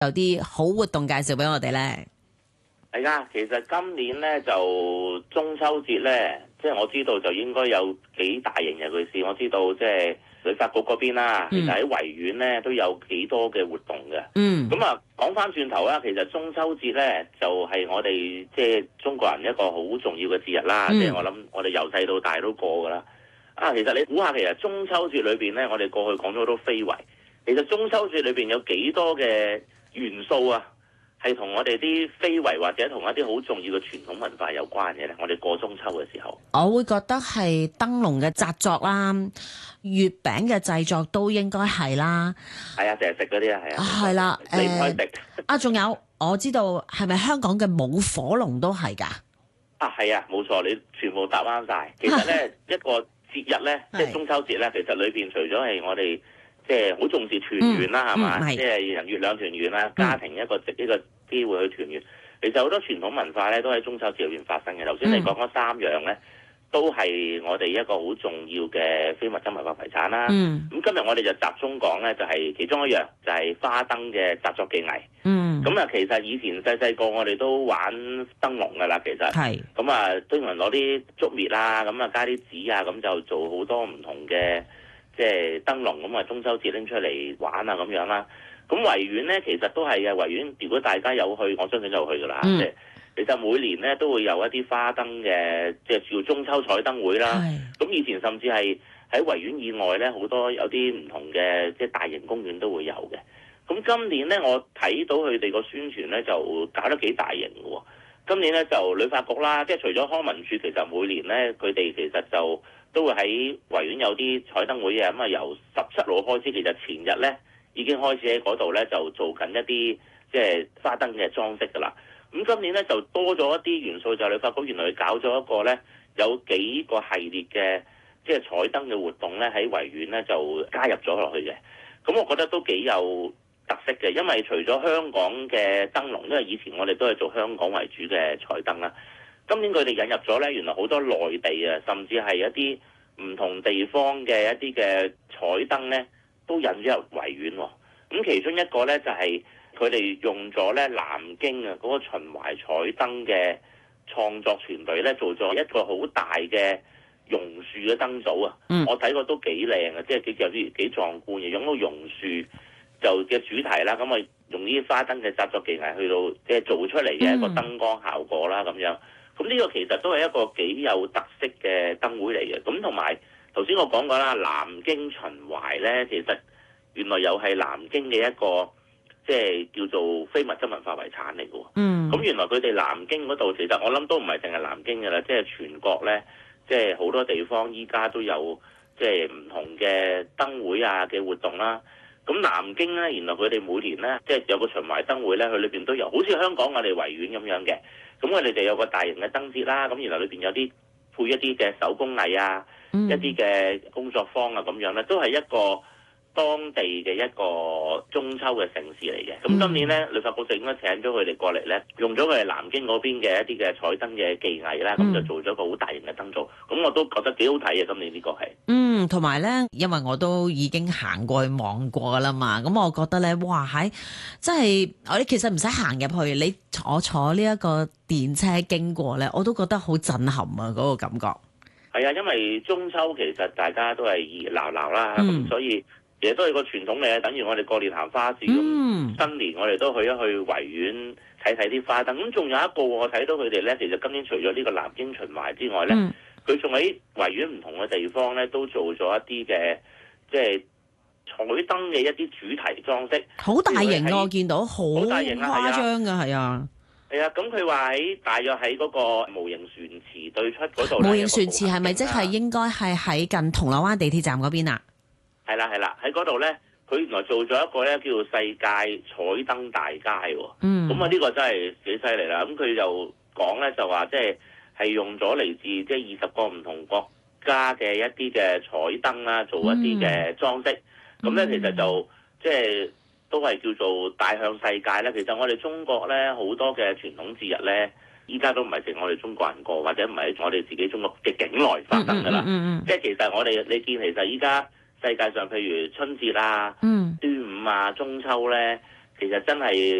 有啲好活動介紹俾我哋咧？ 係啊，其實今年咧就中秋節咧，即係我知道就應該有幾大型嘅尤其是我知道即係旅發局嗰邊啦，其實喺維園咧都有幾多嘅活動嘅。咁啊，講翻轉頭啦，其實中秋節咧就係我哋即係中國人一個好重要嘅節日啦。即係我諗我哋由細到大都過㗎啦。啊，其實你估下，其實中秋節裏邊咧，我哋過去講咗好多非遺。其實中秋節裏邊有幾多嘅元素啊？係同我哋啲非遺或者同一啲好重要嘅傳統文化有關嘅咧。我哋過中秋嘅時候， 我會覺得係燈籠嘅紮作啦，月餅嘅製作都應該係啦。 係啊，成日食嗰啲啊，係啊。 係啦， 離唔開食。 仲有我知道係咪香港嘅舞火龍都係㗎？ 啊，係啊，冇錯，你全部答啱晒。其實咧，一個節日咧，即係中秋節咧，其實裏邊除咗係我哋即係好重視團圓啦，係嘛？即係人月兩團圓啦，家庭一個機會去團圓。其實好多傳統文化咧，都喺中秋節裏邊發生嘅。頭先你講嗰三樣咧，都係我哋一個好重要嘅非物質文化遺產啦。咁今日我哋就集中講咧，就係其中一樣，就係花燈嘅紮作技藝。咁啊，其實以前細個我哋都玩燈籠㗎啦，其實。係。咁啊，都有人攞啲竹篾啦，咁啊加啲紙啊，咁就做好多唔同嘅即係燈籠，咁啊中秋節拎出嚟玩啊咁樣啦。咁維園咧，其實都係嘅。維園如果大家有去，我相信就去㗎啦。即係其實每年咧都會有一啲花燈嘅，即係叫中秋彩燈會啦。咁以前甚至係喺維園以外咧，好多有啲唔同嘅即係大型公園都會有嘅。咁今年咧，我睇到佢哋個宣傳咧就搞得幾大型嘅喎。今年咧就旅發局啦，即係除咗康文署，其實每年咧佢哋其實就都會喺維園有啲彩燈會嘅。咁啊由17號開始，其實前日咧已經開始喺嗰度咧就做緊一啲即係花燈嘅裝飾㗎啦。咁今年咧就多咗一啲元素，就係旅發局原來佢搞咗一個咧有幾個系列嘅即係彩燈嘅活動咧喺維園咧就加入咗落去嘅。咁我覺得都幾有特色嘅，因為除咗香港嘅燈籠，因為以前我哋都係做香港為主嘅彩燈啦。今年佢哋引入咗咧，原來好多內地啊，甚至係一啲唔同地方嘅一啲嘅彩燈咧，都引咗入維園喎。咁其中一個咧就係佢哋用咗咧南京啊嗰個秦淮彩燈嘅創作團隊咧，做咗一個好大嘅榕樹嘅燈組啊。我睇過都幾靚啊，即係有啲幾壯觀嘅，用到榕樹就嘅主題啦，咁啊用呢啲花燈嘅紮作技藝去到即係做出嚟嘅一個燈光效果啦，咁樣。咁呢個其實都係一個幾有特色嘅燈會嚟嘅。咁同埋頭先我講過啦，南京秦淮咧，其實原來又係南京嘅一個即係叫做非物質文化遺產嚟嘅喎。咁原來佢哋南京嗰度，其實我諗都唔係淨係南京嘅啦，即係全國咧，即係好多地方依家都有即係唔同嘅燈會啊嘅活動啦。咁南京咧，原來佢哋每年咧，即係有個秦淮燈會咧，佢裏邊都有，好似香港我哋維園咁樣嘅。咁我哋就有個大型嘅燈節啦。咁原來裏邊有啲配一啲嘅手工藝啊，一啲嘅工作坊啊，咁樣咧，都係一個當地嘅一個中秋嘅盛事嚟嘅。咁今年咧，旅發局就應該請咗佢哋過嚟咧，用咗佢哋南京嗰邊嘅一啲嘅彩燈嘅技藝啦，咁就做咗個好大型嘅燈組。咁我都覺得幾好睇嘅。今年呢個係同埋咧，因為我都已經行過去望過啦嘛，咁我覺得咧，哇，真係我哋其實唔使行入去，你坐呢一個電車經過咧，我都覺得好震撼啊！嗰個感覺係啊，因為中秋其實大家都係熱鬧鬧啦，咁所以其實都係個傳統嚟，等於我哋過年行花市咁。新年我哋都去一去維園睇睇啲花燈。咁仲有一個我睇到佢哋咧，其實今年除咗呢個南京秦淮之外咧，佢仲喺維園唔同嘅地方咧，都做咗一啲嘅即係彩燈嘅一啲主題裝飾， 好大型啊！我見到好誇張噶，係啊， 係啊。咁佢話大約喺嗰個模型船池對出嗰度。模型船池係咪即係應該係喺近銅鑼灣地鐵站嗰邊啊？ 係啦，喺嗰度咧，佢原來做咗一個咧叫做世界彩燈大街喎。咁啊呢個真係幾犀利啦。咁佢就講咧就話即係用咗嚟自即係20個唔同國家嘅一啲嘅彩燈啦，做一啲嘅裝飾。咁咧其實就即係都係叫做帶向世界咧。其實我哋中國咧好多嘅傳統節日咧，依家都唔係淨我哋中國人過，或者唔係我哋自己中國嘅境內發生㗎啦。即係其實我哋你見其實依家世界上譬如春節啊、端午啊、中秋咧， 其實真係